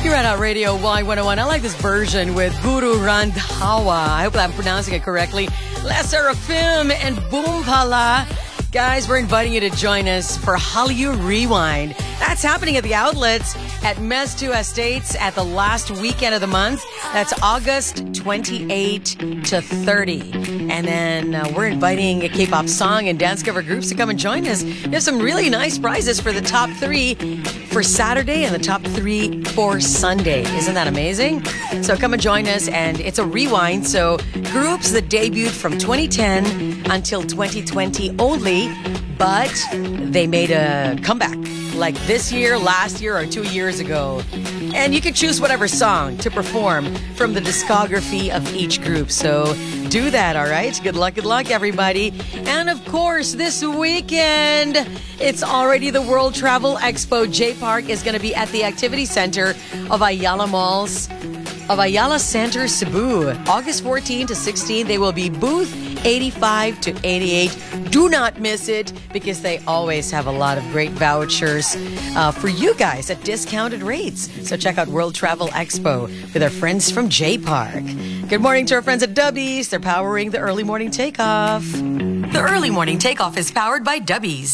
Red Hot Radio Y101. I like this version with Guru Randhawa. I hope I'm pronouncing it correctly. La Seraphim and Boom Pala. Guys, we're inviting you to join us for Hallyu Rewind. That's happening at the outlets at Mez2 Estates at the last weekend of the month. That's August 28 to 30. And then we're inviting K-pop song and dance cover groups to come and join us. We have some really nice prizes for the top 3 for Saturday and the top 3 for Sunday. Isn't that amazing? So come and join us, and it's a rewind. So groups that debuted from 2010 until 2020 only, but they made a comeback like this year, last year, or 2 years ago. And you can choose whatever song to perform from the discography of each group. So do that, all right? Good luck, everybody. And of course, this weekend, it's already the World Travel Expo. J-Park is going to be at the Activity Center of Ayala Center, Cebu. August 14 to 16, they will be booth 85 to 88. Do not miss it, because they always have a lot of great vouchers for you guys at discounted rates. So check out World Travel Expo with our friends from J-Park. Good morning to our friends at Dubbies. They're powering the early morning takeoff. The early morning takeoff is powered by Dubbies.